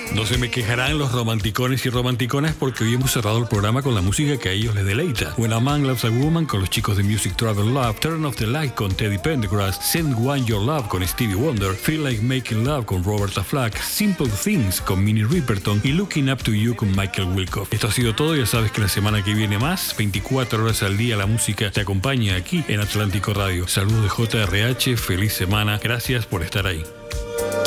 No se me quejarán los romanticones y romanticonas porque hoy hemos cerrado el programa con la música que a ellos les deleita. When a Man Loves a Woman con los chicos de Music Travel Love, Turn Off the Light con Teddy Pendergrass, Send One Your Love con Stevie Wonder, Feel Like Making Love con Roberta Flack, Simple Things con Minnie Riperton y Looking Up to You con Michael Wilcox. Esto ha sido todo, ya sabes que la semana que viene más, 24 horas al día la música te acompaña aquí en Atlántico Radio. Saludos de JRH, feliz semana, gracias por estar ahí.